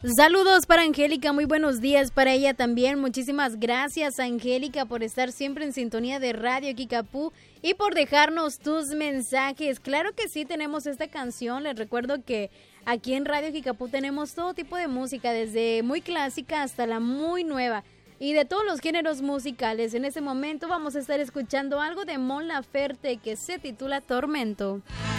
Saludos para Angélica, muy buenos días para ella también. Muchísimas gracias, Angélica, por estar siempre en sintonía de Radio Kikapú y por dejarnos tus mensajes. Claro que sí, tenemos esta canción. Les recuerdo que aquí en Radio Kikapú tenemos todo tipo de música, desde muy clásica hasta la muy nueva y de todos los géneros musicales. En este momento vamos a estar escuchando algo de Mon Laferte que se titula Tormento.